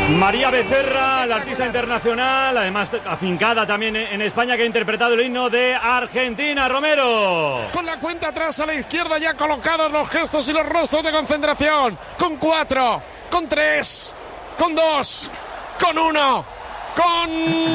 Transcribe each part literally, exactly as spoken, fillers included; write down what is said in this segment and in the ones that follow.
María Becerra, la artista internacional, además afincada también en España, que ha interpretado el himno de Argentina. Romero. Con la cuenta atrás a la izquierda, ya colocados los gestos y los rostros de concentración. Con cuatro, con tres, con dos, con uno. Con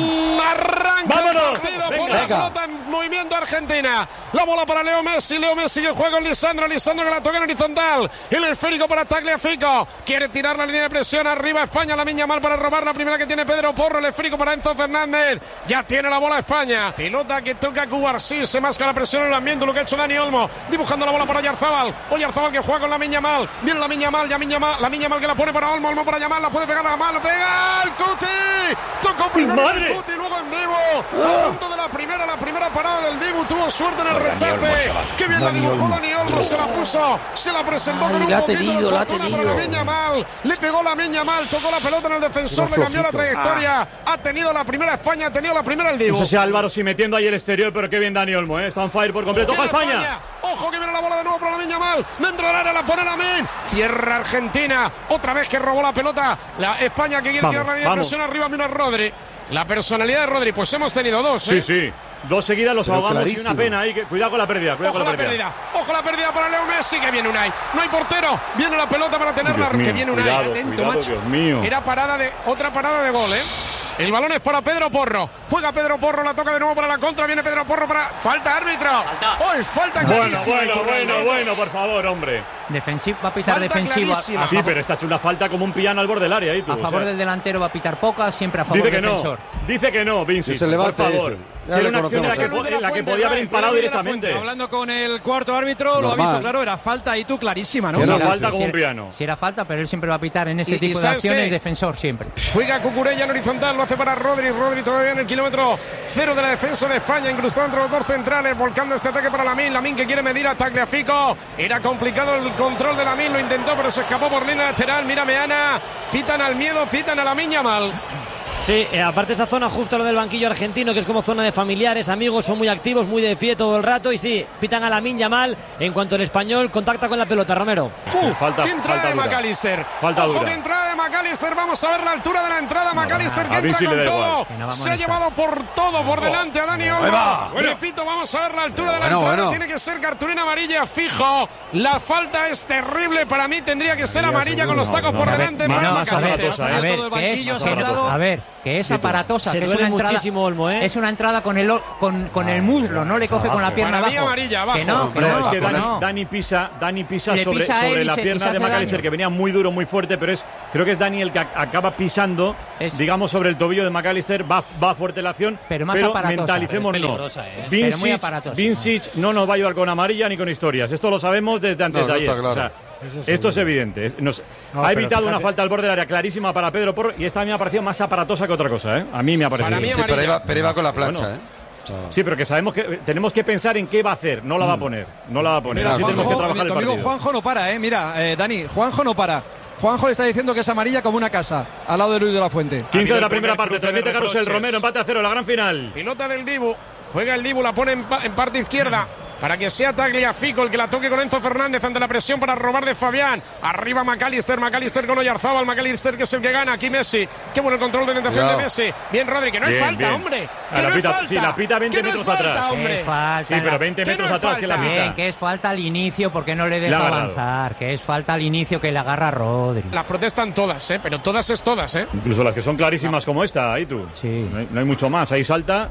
arranque el partido por la pelota en movimiento Argentina. La bola para Leo Messi. Leo Messi que juega con Lisandro. Lisandro que la toca en horizontal. El esférico para Tagliafico. Quiere tirar la línea de presión arriba España. La Miña Mal para robar la primera que tiene Pedro Porro. El esférico para Enzo Fernández. Ya tiene la bola España. Pelota que toca Cubarsí. Se masca la presión en el ambiente. Lo que ha hecho Dani Olmo. Dibujando la bola para Oyarzabal. Oyarzabal que juega con la Miña Mal. Viene la Miña Mal. Ya Miña Mal. La Miña Mal que la pone para Olmo. Olmo para Yamal. La puede pegar a Yamal. ¡Pega el Cuti! Tocó primero el Cuti, luego en Dibu. A punto de la primera, la primera parada del Dibu. Tuvo suerte en el rechace. Qué bien la dibujó Dani Olmo. Se la puso, se la presentó con un poquito de fortuna para la Miña Mal. Le pegó la Miña Mal, tocó la pelota en el defensor, le cambió la trayectoria. Ha tenido la primera España, ha tenido la primera el Dibu. No sé si Álvaro si metiendo ahí el exterior, pero qué bien Dani Olmo, ¿eh? Está on fire por completo. ¡Ojo a España! España! Ojo que viene la bola de nuevo para la Miña Mal. Dentro del área la pone la Min. Cierra Argentina. Otra vez que robó la pelota. La España que quiere vamos, tirar la línea de presión arriba. Mira Rodri. La personalidad de Rodri, pues hemos tenido dos, ¿eh? Sí, sí. Dos seguidas los Pero ahogamos clarísimo. Y una pena ahí. Que, cuidado con la pérdida. Cuidado Ojo con la, la pérdida. pérdida. Ojo la pérdida para Leo Messi. Que viene Unai. No hay portero. Viene la pelota para tenerla. Mío, que viene Unai. cuidado, Atento, cuidado, macho. Dios mío. Era parada de otra parada de gol, ¿eh? El balón es para Pedro Porro. Juega Pedro Porro, la toca de nuevo para la contra. Viene Pedro Porro para. ¡Falta, árbitro! ¡Falta! ¡Oh, es falta clarísima! Bueno, bueno, bueno, bueno, por favor, hombre. Defensivo, va a pitar falta defensiva. Sí, pero esta es una falta como un piano al borde del área. Ahí tú, a favor o sea. del delantero va a pitar poca, siempre a favor Dice del que defensor. No. Dice que no, Vinci. Se por favor. Si era una acción en la que, en la que podía haber imparado directamente. Hablando con el cuarto árbitro, lo ha visto claro, era falta ahí tú clarísima, ¿no? Era falta como un piano. Si era falta, pero él siempre va a pitar en ese y, tipo y de acciones, qué? defensor siempre. Juega Cucurella en horizontal, lo hace para Rodri. Rodri todavía en el kilómetro cero de la defensa de España, incrustado entre los dos centrales, volcando este ataque para Lamine. Lamine que quiere medir a Tagliafico. Era complicado el control de Lamine, lo intentó, pero se escapó por línea lateral. Mira Meana, pitan al miedo, pitan a Lamine Yamal. Sí, eh, aparte esa zona justo lo del banquillo argentino, que es como zona de familiares, amigos, son muy activos, muy de pie todo el rato, y sí, pitan a Lamine Yamal. En cuanto el español contacta con la pelota, Romero. Uh, falta, ¡Qué entrada falta de dura. McAllister! Falta ¡Ojo, dura. qué entrada de McAllister! Vamos a ver la altura de la entrada. No, McAllister que entra con todo. No Se ha llevado por todo, por delante a Dani Olmo. Bueno. Repito, vamos a ver la altura de la bueno, entrada. Bueno. Tiene que ser cartulina amarilla fijo. La falta es terrible. Para mí tendría que ser amarilla con los tacos no, por no, delante. no, para no, McAllister. no, A ver, que es, a ver, que es aparatosa, Se que es duele una entrada, muchísimo Olmo, ¿eh? es una entrada con el con, con el muslo, no le coge con la pierna Para mí abajo. amarilla, abajo. Que no, que No, no, es que que Dani, no. Dani pisa, Dani pisa Le sobre, pisa sobre él y la se- y pierna se de hace McAllister, daño. que venía muy duro, muy fuerte, pero es creo que es Dani el que a- acaba pisando, Es- digamos, sobre el tobillo de McAllister. Va, va fuerte la acción, Pero más aparatosa. mentalicemos Pero es no. peligrosa, ¿eh? Pero muy Vincic, aparatosa. Vincic no nos va a ayudar con amarilla ni con historias. Esto lo sabemos desde antes No, de no ayer. está claro. O sea, esto es evidente. Es- nos- No, ha pero evitado fíjate. una falta al borde del área clarísima para Pedro Porro, y esta a mí me ha parecido más aparatosa que otra cosa, ¿eh? A mí me ha parecido. Para mí Sí, pero iba, pero iba con la plancha, Bueno. ¿eh? O sea, Sí, pero que sabemos que tenemos que pensar en qué va a hacer. No la va a poner. No la va a poner. Mira, Así tenemos que Juanjo, trabajar el tu amigo partido. Juanjo no para, eh. Mira, eh, Dani, Juanjo no para. Juanjo le está diciendo que es amarilla como una casa, al lado de Luis de la Fuente. quince de la primera primer parte, cruce de transmite Carrusel reproches. Romero, empate a cero, la gran final. Pilota del Dibu. Juega el Dibu, la pone en, pa- en parte izquierda. Para que sea Tagliafico el que la toque con Enzo Fernández ante la presión para robar de Fabián. Arriba McAllister, McAllister con Oyarzabal, McAllister que es el que gana. Aquí Messi. Qué bueno el control de orientación de Messi. Bien, Rodri, que no Bien, hay falta, bien. hombre. Ah, Que la no pita- hay falta. sí, la pita veinte Que no hay metros falta, atrás. hombre. Que falta, Sí, pero veinte que metros no es atrás que la falta. pita. Bien, que es falta al inicio porque no le Le ha deja agarrado. avanzar, que es falta al inicio que le agarra a Rodri. Las protestan todas, ¿eh? Pero todas es todas, ¿eh? Incluso las que son clarísimas como esta, ahí tú. Sí. No hay, no hay mucho más, ahí salta.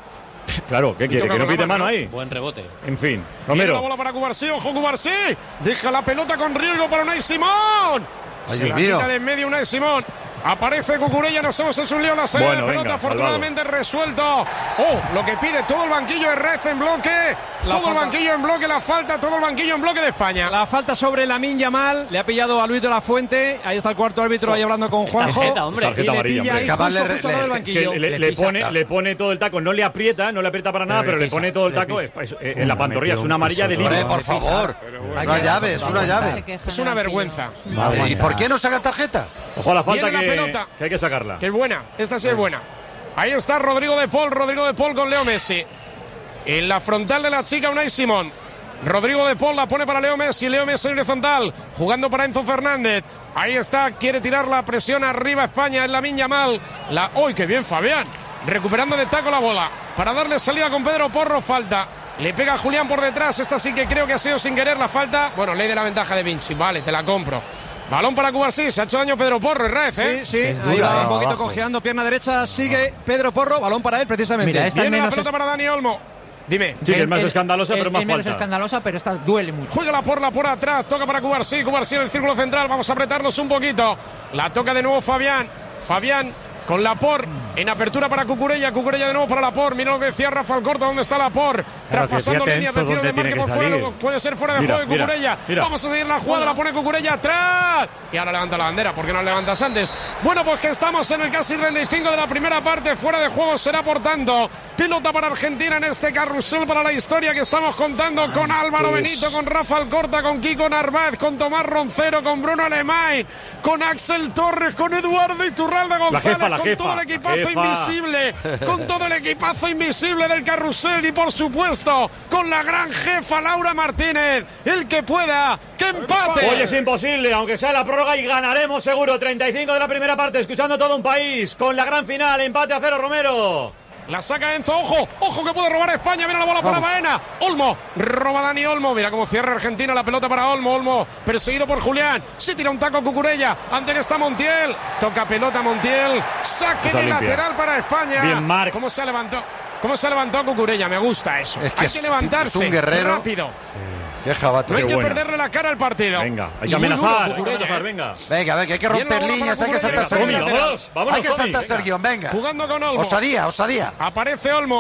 Claro, ¿qué quiere? toca Que no con la pite mano, mano ahí. Buen rebote. En fin, Viene la Romero. bola para Cubarsí, ojo Cubarsí. Deja la pelota con riesgo para Unai Simón. Ay, Se Dios la mío. quita de en medio Unai Simón. Aparece Cucurella, nos hemos hecho un lío en la salida Bueno, de pelota, venga, afortunadamente resuelto. Oh, lo que pide todo el banquillo es Rez en bloque. La todo el falta. banquillo en bloque, la falta, todo el banquillo en bloque de España. La falta sobre Lamine Yamal, le ha pillado a Luis de la Fuente. Ahí está el cuarto árbitro ahí hablando con Juanjo. tarjeta, hombre. Tarjeta y le amarilla, pilla hombre. ahí Es capaz justo, le- justo al lado del le- Es que banquillo. le, Le le pisa. pone, le pone todo el taco, no le aprieta, no le aprieta para nada, Pero pero le le pone pisa, todo el le taco. pisa. Es- es- en la pantorrilla es una amarilla de Hombre, libro. por favor. Es una llave, es una llave. Es una vergüenza. Eh, ¿Y por qué no sacan tarjeta? Ojo a la falta Viene la que, pelota. que hay que sacarla. Que es buena, esta sí es buena. Ahí está Rodrigo de Paul, Rodrigo de Paul con Leo Messi. En la frontal de la chica Unai Simón. Rodrigo de Paul la pone para Leo Messi, Leo Messi en horizontal, jugando para Enzo Fernández. Ahí está, quiere tirar la presión arriba España en Lamine Yamal. La... ¡Uy, qué bien Fabián! Recuperando de taco la bola. Para darle salida con Pedro Porro, falta. Le pega a Julián por detrás. Esta sí que creo que ha sido sin querer la falta. Bueno, ley de la ventaja de Vinci. Vale, te la compro. Balón para Cubarsí. Se ha hecho daño Pedro Porro, Rez, ¿eh? Sí, sí. Ahí va un poquito cojeando. Pierna derecha. Sigue Pedro Porro. Balón para él, precisamente. Mira, esta Viene la menos pelota es... para Dani Olmo. Dime. Sí, que es más escandalosa, pero es más menos falta. escandalosa, pero esta duele mucho. Juega por la por atrás. Toca para Cubarsí. Cubarsí en el círculo central. Vamos a apretarnos un poquito. La toca de nuevo Fabián. Fabián con Laporte en apertura para Cucurella. Cucurella de nuevo para Laporte. Mira lo que decía Rafa Alcorta. ¿Dónde está Laporte? Traspasando línea de tiro de marque por fuera. Luego puede ser fuera de mira, juego de Cucurella. Mira, mira. Vamos a seguir la jugada. La pone Cucurella atrás. Y ahora levanta la bandera. ¿Por qué no la levantas antes? Bueno, pues que estamos en el casi treinta y cinco de la primera parte. Fuera de juego será, por tanto, pilota para Argentina en este carrusel para la historia que estamos contando con Álvaro Benito, con Rafa Alcorta, con Kiko Narváez, con Tomás Roncero, con Bruno Alemán, con Axel Torres, con Eduardo Iturralde González, jefa, la con jefa, todo el equipazo jefa. invisible, con todo el equipazo invisible del carrusel y, por supuesto, con la gran jefa Laura Martínez. El que pueda, que empate. Hoy es imposible, aunque sea la prórroga, y ganaremos seguro. treinta y cinco de la primera parte, escuchando todo un país, con la gran final, empate a cero, Romero. La saca Enzo, ojo, ojo que puede robar España, viene la bola para Baena. Olmo, roba Dani Olmo, mira cómo cierra Argentina, la pelota para Olmo, Olmo perseguido por Julián, se tira un taco Cucurella, ante está Montiel, toca pelota Montiel, saque de lateral para España. Bien, Marc. ¿Cómo se levantó? ¿Cómo se levantó Cucurella? Me gusta eso. Es que hay es, que levantarse es un guerrero rápido. Qué jabato. No hay Qué que bueno. perderle la cara al partido. Venga, hay Y que muy amenazar, duro, hay que Cucurella, amenazar, ¿eh? venga. Venga, venga, hay que romper Bien la bola líneas, para hay que Cucurella, saltarse venga, guión. Tommy, vámonos, vámonos, Hay que Tommy, saltarse el venga. guión, venga. Jugando con Olmo. Osadía, osadía. Aparece Olmo.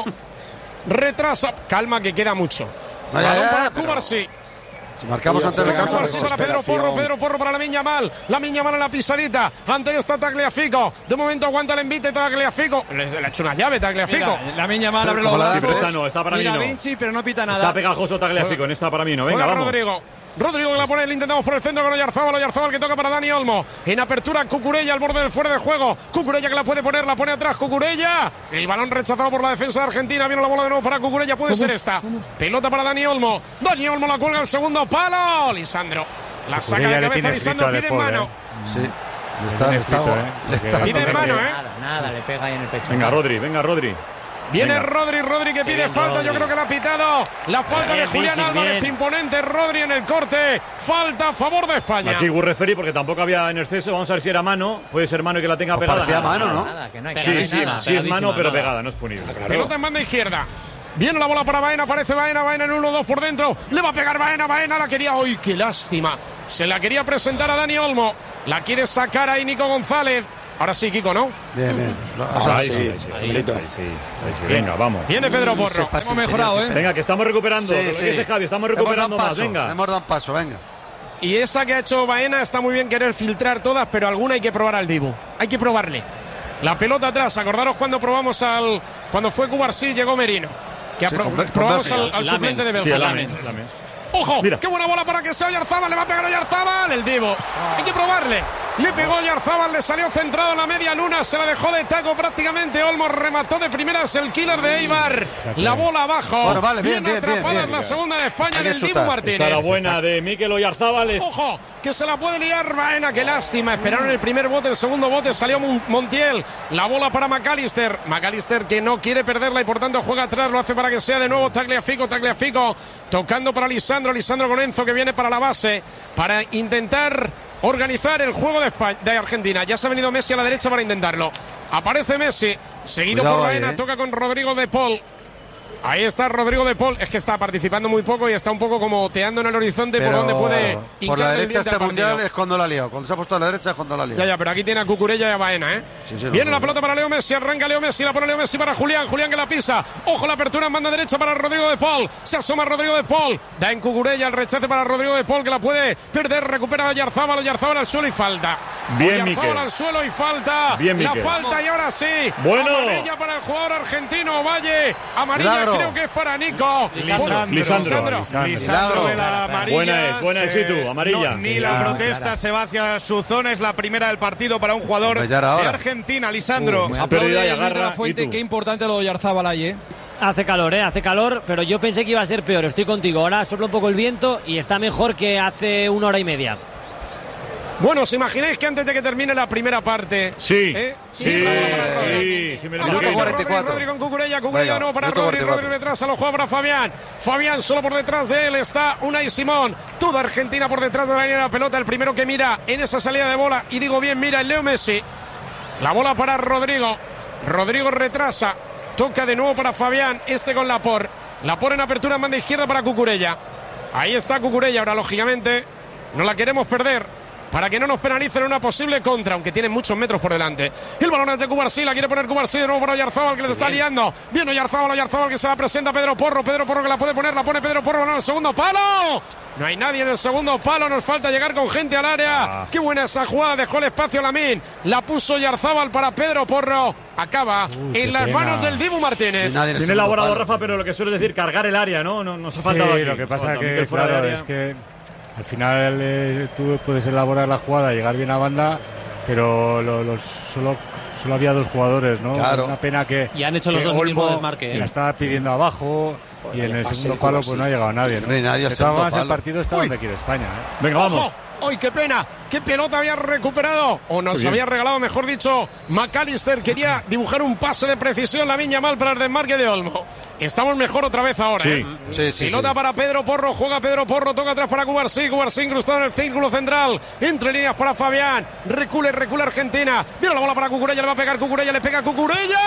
Retrasa. Calma que queda mucho. No, ya, Balón ya, para pero- Cubarsí. Si marcamos antes de Toca causa, Cubarsí para Pedro Porro, Pedro Porro para Lamine Yamal. Lamine Yamal en la pisadita. Antes está Tagliafico. De momento aguanta el envite Tagliafico. Le, le ha hecho una llave Tagliafico. La miña mal abre los Como la brazos. de Pero esta no, esta para mí Mira no. Vinci, pero no pita nada. Está pegajoso Tagliafico, en esta para mí no. Venga, Juega vamos. Rodrigo. Rodrigo que la pone, le intentamos por el centro con Oyarzábal. Oyarzábal que toca para Dani Olmo. En apertura Cucurella al borde del fuera de juego. Cucurella que la puede poner, la pone atrás Cucurella. El balón rechazado por la defensa de Argentina. Viene la bola de nuevo para Cucurella. Puede ser esta. Pelota para Dani Olmo. Dani Olmo la cuelga al segundo palo. Lisandro. La saca de cabeza Lisandro. Pide en mano. Sí. Le está, le está, le está Pide en mano, ¿eh? Nada, nada, le pega ahí en el pecho. Venga, Rodri, venga, Rodri. Viene Venga. Rodri, Rodri que pide bien, falta, Rodri. yo creo que la ha pitado. La falta Bien, de Julián Vinci, Álvarez, bien. imponente. Rodri en el corte. Falta a favor de España. Aquí Gur referí porque tampoco había en exceso. Vamos a ver si era mano. Puede ser mano y que la tenga Pues pegada. parecía mano, ¿no? Nada, que no hay Sí, que sí, nada, sí es mano, pegadísima, pero nada. pegada, no es punible. Pelota en banda izquierda. Viene la bola para Baena, aparece Baena, Baena en uno dos por dentro. Le va a pegar Baena, Baena la quería. ¡Uy, qué lástima! Se la quería presentar a Dani Olmo. La quiere sacar ahí Nico González. Ahora sí, Kiko, ¿no? Bien, bien. O sea, Ahí sí. sí, ahí sí, ahí sí, ahí sí, ahí sí. Venga, vamos. Viene Pedro Se Porro. pasa, Hemos mejorado, tenía que- ¿eh? Venga, que estamos recuperando. Sí, Lo que sí. dice Javi, estamos Hemos dado recuperando un más. paso, Venga. Hemos dado un paso, venga. Y esa que ha hecho Baena está muy bien querer filtrar todas, pero alguna hay que probar al Dibu. Hay que probarle. La pelota atrás. Acordaros cuando probamos al. Cuando fue Cubarsí, llegó Merino. Que Sí, apro- con Be- con probamos al, Bélgica. al suplente de Sí, Bélgica. Lamens, Lamens. ¡Ojo! Mira. ¡Qué buena bola para que sea Oyarzábal! ¡Le va a pegar Oyarzábal! El Divo. Hay que probarle. Le pegó Oyarzábal, le salió centrado en la media luna, se la dejó de taco prácticamente. Olmo remató de primeras el killer de Eibar. La bola abajo. Bueno, vale, bien, bien, atrapada bien, en la bien. segunda de España Hay que del Dibu chutar. Martínez. Esta era buena de Mikel Oyarzábal. Es- ¡Ojo! Que se la puede liar Baena, qué lástima. Esperaron el primer bote, el segundo bote salió Mon- Montiel. La bola para McAllister. McAllister que no quiere perderla y por tanto juega atrás. Lo hace para que sea de nuevo Tagliafico. Tagliafico tocando para Lisandro. Lisandro con Enzo que viene para la base para intentar organizar el juego de, España, de Argentina. Ya se ha venido Messi a la derecha para intentarlo. Aparece Messi, seguido Cuidado por ahí, Baena. eh. Toca con Rodrigo de Paul. Ahí está Rodrigo de Paul. Es que está participando muy poco y está un poco como oteando en el horizonte por Pero donde puede por hincarle la el derecha diente este al partido. mundial es cuando la ha liado. Cuando se ha puesto a la derecha es cuando la ha liado. Ya, ya, pero aquí tiene a Cucurella y a Baena, ¿eh? Sí, sí, no, Viene no, la no. pelota para Leo Messi, arranca Leo Messi, la pone Leo Messi para Julián, Julián que la pisa. Ojo la apertura en banda derecha para Rodrigo de Paul. Se asoma Rodrigo de Paul. Da en Cucurella el rechace para Rodrigo de Paul que la puede perder, recupera a Oyarzábal, Oyarzábal al suelo y falta. Bien, Oyarzábal Mikel. al suelo y falta. Bien, la Mikel. falta y ahora sí. Bueno. Amarilla para el jugador argentino, Valle. Amarilla Milagro. creo que es para Nico. Lisandro. Lisandro. Lisandro de la amarilla. Buena es, buena es, se- sí tú, amarilla. no, ni Sí, la ya, protesta clara. se va hacia su zona, es la primera del partido para un jugador Hombre, ya era de hora. Argentina, Lisandro. Uh, muy Aplaude Aplaude y Luis de agarra, la Fuente, ¿y tú? qué importante lo de Oyarzábal ahí, ¿eh? Hace calor, ¿eh? Hace calor, pero yo pensé que iba a ser peor. Estoy contigo. Ahora sopla un poco el viento y está mejor que hace una hora y media. Bueno, ¿os imagináis que antes de que termine la primera parte? Sí, ¿eh? sí, sí, sí, sí, me lo Rodri, imagino. cuarenta y cuatro. Rodri con Cucurella, Cucurella Venga, de nuevo para minuto Rodri, cuarenta y cuatro. Rodri retrasa, lo juega para Fabián. Fabián solo por detrás de él está Unai Simón. Toda Argentina por detrás de la línea de la pelota. El primero que mira en esa salida de bola, y digo bien, mira el Leo Messi. La bola para Rodrigo. Rodrigo retrasa. Toca de nuevo para Fabián. Este con Laporte. Laporte en apertura en banda izquierda para Cucurella. Ahí está Cucurella. Ahora, lógicamente, no la queremos perder para que no nos penalicen una posible contra, aunque tienen muchos metros por delante. El balón es de Cubarsí, la quiere poner Cubarsí de nuevo para Oyarzábal, que le está liando. Viene Oyarzábal, Oyarzábal que se la presenta a Pedro Porro. Pedro Porro que la puede poner, la pone Pedro Porro, en el segundo palo. No hay nadie en el segundo palo, nos falta llegar con gente al área. Ah. Qué buena esa jugada, dejó el espacio a Lamín. La puso Oyarzábal para Pedro Porro. Acaba Uy, en las pena. manos del Dibu Martínez. Tiene elaborado palo. Rafa, pero lo que suele decir, cargar el área, ¿no? no nos ha faltado sí, aquí. Lo que pasa es que, claro, es que al final eh, tú puedes elaborar la jugada, llegar bien a banda, pero lo, los, solo, solo había dos jugadores, ¿no? Claro. Una pena que. Y han hecho los que dos Olmo mismos desmarques. la estaba pidiendo abajo y en el segundo palo pues no ha llegado nadie, ¿no? No hay nadie. De todas formas, el partido está Uy. donde quiere España, ¿eh? Venga, vamos. ¡Ojo! ¡Ay, qué pena! ¿Qué pelota había recuperado? O nos había regalado, mejor dicho, McAllister. Quería dibujar un pase de precisión la Viña Mal para el desmarque de Olmo. Estamos mejor otra vez ahora, sí. ¿eh? Sí, sí, Pelota sí. para Pedro Porro, juega Pedro Porro, toca atrás para Cubarsí, Cubarsí incrustado en el círculo central, entre líneas para Fabián, recule, recula Argentina, viene la bola para Cucurella, le va a pegar Cucurella, le pega Cucurella,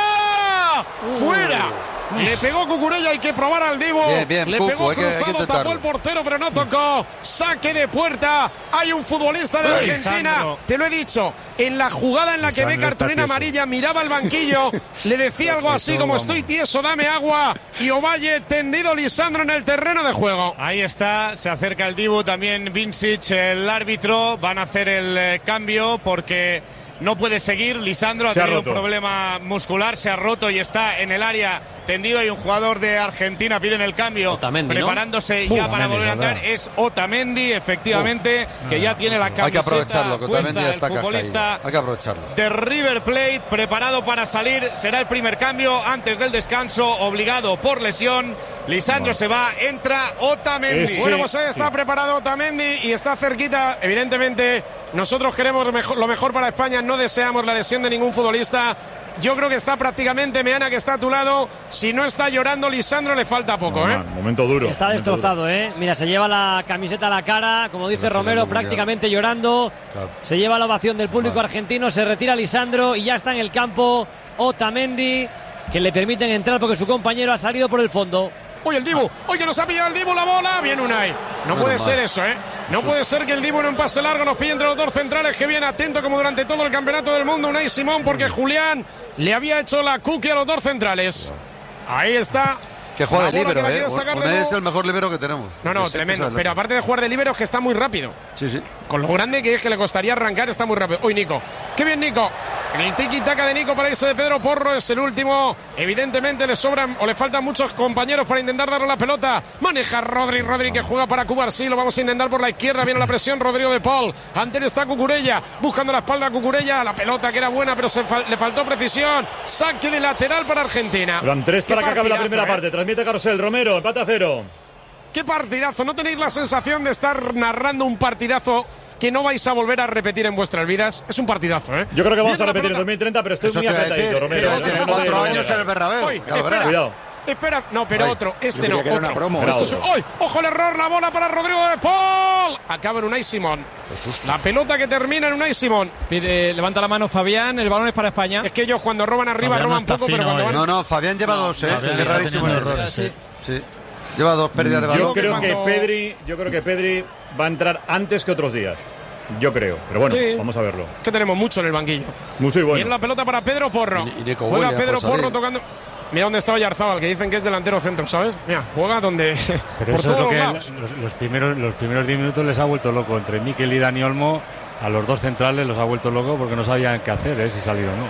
uh. ¡fuera! Le pegó Cucurella, hay que probar al Dibu. Bien, bien, Le Cucu, pegó hay que, cruzado, hay que tapó el portero, pero no tocó. Saque de puerta. Hay un futbolista de Uy, Argentina. Sandro. Te lo he dicho. En la jugada en la que ve cartulina amarilla, miraba al banquillo, le decía algo así como: estoy tieso, dame agua. Y Ovalle tendido, Lisandro en el terreno de juego. Ahí está, se acerca el Dibu, también Vincic, el árbitro. Van a hacer el eh, cambio porque no puede seguir. Lisandro ha se tenido ha un problema muscular, se ha roto y está en el área tendido. Hay un jugador de Argentina, piden el cambio, Otamendi, preparándose ¿no? ya Uf, para Otamendi, volver a entrar. ¿verdad? Es Otamendi, efectivamente, Uf. que ya tiene la camiseta Hay que aprovecharlo, que Otamendi puesta, ya está el futbolista cascaído. Hay que aprovecharlo. de River Plate, preparado para salir. Será el primer cambio antes del descanso, obligado por lesión. Lisandro bueno. se va, entra Otamendi. Sí, bueno, pues ahí está sí. preparado Otamendi y está cerquita. Evidentemente, nosotros queremos mejor, lo mejor para España, no deseamos la lesión de ningún futbolista. Yo creo que está prácticamente Meana, que está a tu lado. Si no está llorando Lisandro, le falta poco, no, ¿eh? Man, momento duro. Está momento destrozado, duro. ¿eh? Mira, se lleva la camiseta a la cara, como dice Pero Romero, prácticamente llorando. Claro. Se lleva la ovación del público vale. argentino, se retira Lisandro y ya está en el campo Otamendi, que le permiten entrar porque su compañero ha salido por el fondo. Uy, el Dibu, oye, nos ha pillado el Dibu la bola. Bien, Unai. No Bueno, puede mal. ser eso, ¿eh? No puede ser que el Dibu en un pase largo nos pille entre los dos centrales, que viene atento como durante todo el campeonato del mundo Unai Simón, porque Julián le había hecho la cookie a los dos centrales. Ahí está. Que juega de La bola líbero, que la ¿eh? quiere sacar de Unai nuevo. es el mejor líbero que tenemos. No, no, Que siempre tremendo. sale. Pero aparte de jugar de líbero, es que está muy rápido. Sí, sí. Con lo grande que es que le costaría arrancar, está muy rápido. Uy, Nico. Qué bien, Nico. En el tiki-taka de Nico para irse de Pedro Porro, es el último. Evidentemente le sobran o le faltan muchos compañeros para intentar darle la pelota. Maneja Rodri, Rodri que juega para Cubarsí. Lo vamos a intentar por la izquierda. Viene la presión, Rodrigo de Paul. Ante él está Cucurella, buscando la espalda a Cucurella. La pelota que era buena, pero se fal- le faltó precisión. Saque de lateral para Argentina. Van tres para Qué que acabe la partidazo, primera ¿eh? parte. Transmite Carrusel, Romero, empate a cero. Qué partidazo. ¿No tenéis la sensación de estar narrando un partidazo que no vais a volver a repetir en vuestras vidas? Es un partidazo, ¿eh? Yo creo que vamos Viene a la repetir en pelota. dos mil treinta, pero estoy Eso muy te iba a decir, apretadito, Romero. te iba a decir, en No te cuatro digo años nada. en el Bernabéu. Oye, Ya lo espera. verás. Cuidado. Espera, no, pero Ay, otro, este creía no, que era otro. una promo. Esto es- Bravo. ¡Ay! ¡Ojo el error! La bola para Rodrigo de Paul. Acaba en Unai Simón. La pelota que termina en Unai Simón. Pide, levanta la mano Fabián, el balón es para España. Es que ellos cuando roban arriba Fabián no roban está poco, pero fino, cuando eh. van... No, no, Fabián lleva dos, ¿eh? Fabián Qué está rarísimo el teniendo error. errores, Sí. sí. Lleva dos pérdidas de balón. Yo creo que cuando- Pedri, yo creo que Pedri va a entrar antes que otros días. Yo creo, pero bueno, Sí. vamos a verlo. Que tenemos mucho en el banquillo. Mucho y Viene bueno. la pelota para Pedro Porro. Y- y Nico Juega Williams Pedro por salir. Porro tocando... Mira dónde está Oyarzábal, que dicen que es delantero centro, ¿sabes? Mira, juega donde... Pero por eso es todos lo los que lados. los, los primeros, los primeros diez minutos les ha vuelto loco. Entre Mikel y Dani Olmo, a los dos centrales los ha vuelto loco porque no sabían qué hacer, ¿eh? Si salir o no.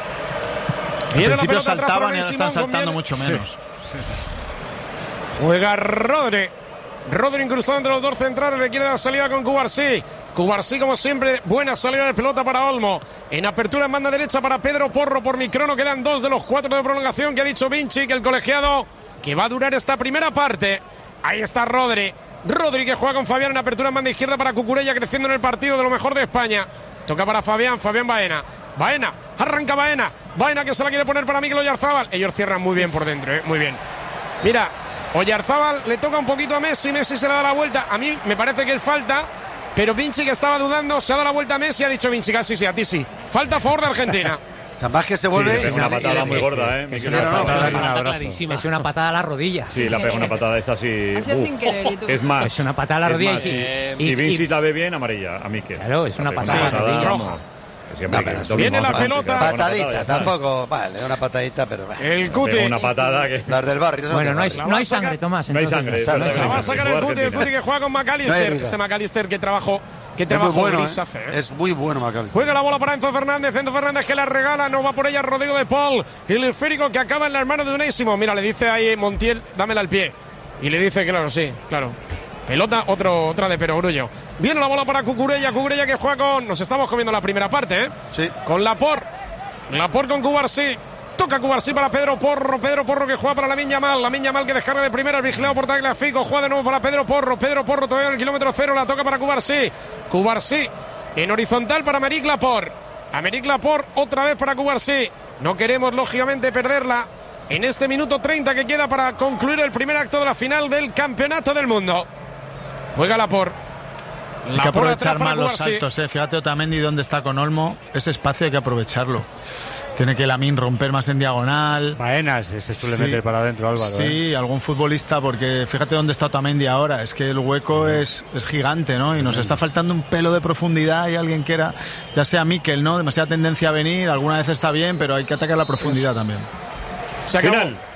Al Viene la principio pelota atrás para saltaban y Unai ahora Simón, están saltando conviene. mucho menos. Juega Rodri. Rodri incrustado entre los dos centrales, le quiere dar salida con Cubarsí. Cubarsí, como siempre, buena salida de pelota para Olmo. En apertura en banda derecha para Pedro Porro por microno. Quedan dos de los cuatro de prolongación que ha dicho Vinci, que el colegiado, que va a durar esta primera parte. Ahí está Rodri. Rodri, que juega con Fabián en apertura en banda izquierda para Cucurella, creciendo en el partido de lo mejor de España. Toca para Fabián, Fabián Baena. Baena, arranca Baena. Baena que se la quiere poner para Mikel Oyarzabal. Ellos cierran muy bien por dentro, ¿eh? Muy bien. Mira, Oyarzabal le toca un poquito a Messi, Messi se le da la vuelta. A mí me parece que es falta, pero Vinci, que estaba dudando, se ha dado la vuelta a Messi y ha dicho Vinci, casi sí, a ti sí. Falta a favor de Argentina. O sea, más que se vuelve... Sí, es una patada muy gorda, ¿eh? Es una patada clarísima. Es una patada a la rodilla. Sí, la pega una patada esta así. Ha sido sin querer, ¿y tú? Es más. Es una patada a la rodilla. Más, y, si y, si y, Vinci la ve bien, amarilla, a Mikel. Claro, es una patada a la rodilla. Roja. No, pero viene la pelota. Patadita, tampoco. Vale, una patadita, pero... El Cuti. Una patada que... Las del barrio. Bueno, no hay, no hay sangre, Tomás. No hay sangre. La va a sacar el Cuti, el Cuti que juega con McAllister. Este McAllister que trabajó... ¿Qué trabajo bueno, gris ¿eh? hace? ¿eh? Es muy bueno, McAllister. Juega la bola para Enzo Fernández. Enzo Fernández que la regala. No va por ella Rodrigo de Paul. Y el esférico que acaba en las manos de Unésimo. Mira, le dice ahí Montiel, dámela al pie. Y le dice, claro, sí, claro. Pelota, otro, otra de Perogrullo. Viene la bola para Cucurella. Cucurella que juega con... Nos estamos comiendo la primera parte, ¿eh? Sí. Con Laporte. Laporte con Cubarsí. Toca Cubarsí para Pedro Porro. Pedro Porro que juega para Lamine Yamal. Lamine Yamal que descarga de primera. El vigilado por Tagliafico. Juega de nuevo para Pedro Porro. Pedro Porro todavía en el kilómetro cero. La toca para Cubarsí. Cubarsí en horizontal para Aymeric Laporte. Aymeric Laporte otra vez para Cubarsí. No queremos, lógicamente, perderla en este minuto treinta que queda para concluir el primer acto de la final del Campeonato del Mundo. Juega Laporte. Hay que aprovechar más los saltos, eh. Fíjate Otamendi dónde está con Olmo. Ese espacio hay que aprovecharlo. Tiene que Lamine romper más en diagonal. Baena se suele Sí. meter para adentro, Álvaro. Sí, ¿eh? algún futbolista, porque fíjate dónde está Otamendi ahora. Es que el hueco es, es gigante, ¿no? Y nos está faltando un pelo de profundidad. Y alguien que era, ya sea Mikel, ¿no? Demasiada tendencia a venir. Alguna vez está bien, pero hay que atacar la profundidad también. Se acabó.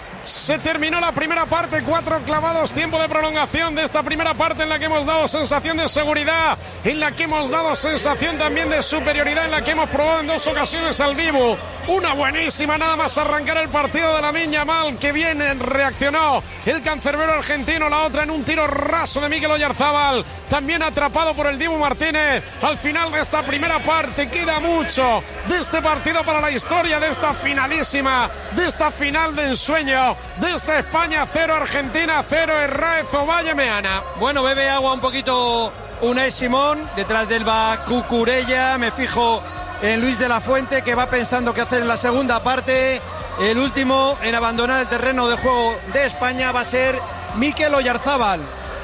Se terminó la primera parte, cuatro clavados, tiempo de prolongación de esta primera parte en la que hemos dado sensación de seguridad, en la que hemos dado sensación también de superioridad, en la que hemos probado en dos ocasiones al vivo. Una buenísima nada más arrancar el partido de Lamine Yamal, que bien reaccionó el cancerbero argentino, la otra en un tiro raso de Mikel Oyarzabal, también atrapado por el Dibu Martínez. Al final de esta primera parte queda mucho de este partido para la historia, de esta finalísima, de esta final de ensueño, de esta España cero, Argentina cero, Herráez Ovalle Meana. Bueno, bebe agua un poquito Unai Simón, detrás del va Cucurella, me fijo en Luis de la Fuente, que va pensando qué hacer en la segunda parte. El último en abandonar el terreno de juego de España va a ser Mikel Oyarzabal.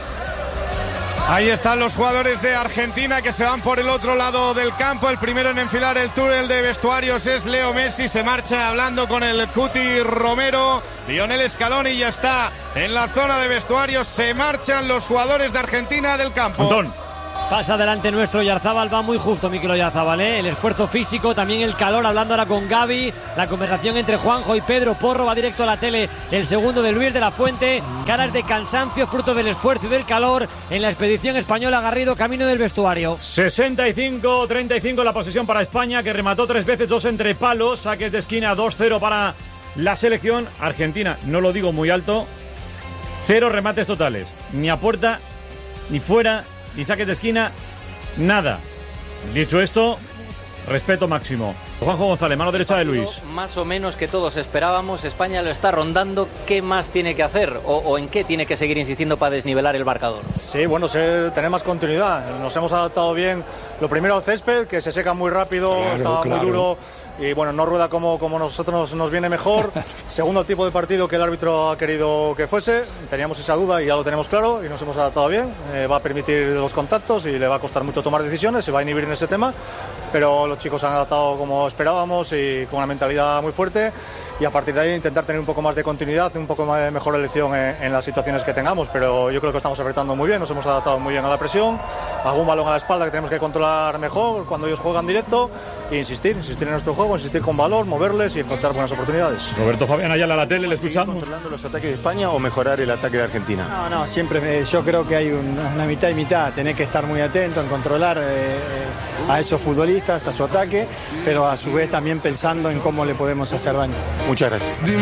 Ahí están los jugadores de Argentina que se van por el otro lado del campo. El primero en enfilar el túnel de vestuarios es Leo Messi. Se marcha hablando con el Cuti Romero. Lionel Scaloni ya está en la zona de vestuarios. Se marchan los jugadores de Argentina del campo. Antón. Pasa adelante nuestro Oyarzabal, va muy justo Mikel Oyarzabal, ¿eh? El esfuerzo físico, también el calor, hablando ahora con Gaby, la conversación entre Juanjo y Pedro Porro, va directo a la tele el segundo de Luis de la Fuente, caras de cansancio, fruto del esfuerzo y del calor en la expedición española. Garrido, camino del vestuario. sesenta y cinco treinta y cinco la posesión para España, que remató tres veces, dos entre palos, saques de esquina, dos cero para la selección. Argentina, no lo digo muy alto, cero remates totales, ni a puerta, ni fuera, ni saques de esquina, nada. Dicho esto, respeto máximo. Juanjo González, mano derecha de Luis. Más o menos que todos esperábamos. España lo está rondando. ¿Qué más tiene que hacer? ¿O, o en qué tiene que seguir insistiendo para desnivelar el marcador? Sí, bueno, se, tener más continuidad. Nos hemos adaptado bien. Lo primero al césped, que se seca muy rápido, claro, estaba claro. muy duro. Y bueno, no rueda como, como nosotros nos, nos viene mejor. Segundo tipo de partido que el árbitro ha querido que fuese. Teníamos esa duda y ya lo tenemos claro y nos hemos adaptado bien. Eh, va a permitir los contactos y le va a costar mucho tomar decisiones, se va a inhibir en ese tema. Pero los chicos se han adaptado como esperábamos y con una mentalidad muy fuerte. Y a partir de ahí intentar tener un poco más de continuidad, un poco más de mejor elección en, en las situaciones que tengamos. Pero yo creo que estamos apretando muy bien, nos hemos adaptado muy bien a la presión. Algún balón a la espalda que tenemos que controlar mejor cuando ellos juegan directo. E insistir, insistir en nuestro juego, insistir con valor, moverles y encontrar buenas oportunidades. Roberto Fabián Ayala a la tele, le escuchamos. ¿Controlando los ataques de España o mejorar el ataque de Argentina? No, no, siempre yo creo que hay una, una mitad y mitad. Tenés que estar muy atento en controlar eh, a esos futbolistas, a su ataque, pero a su vez también pensando en cómo le podemos hacer daño. Muchas gracias.